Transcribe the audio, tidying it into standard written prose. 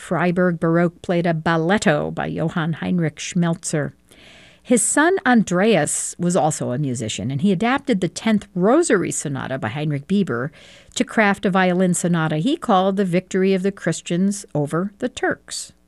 Freiburg Baroque played a balletto by Johann Heinrich Schmelzer. His son Andreas was also a musician, and he adapted the 10th Rosary Sonata by Heinrich Bieber to craft a violin sonata he called The Victory of the Christians over the Turks.